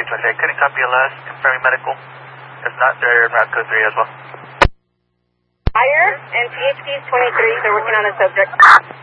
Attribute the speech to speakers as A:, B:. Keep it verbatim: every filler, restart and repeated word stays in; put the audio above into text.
A: twenty-eight. Couldn't copy a last, confirming medical. If not, they're route code three as well.
B: Fire and P H D is twenty-three, they're working on a subject.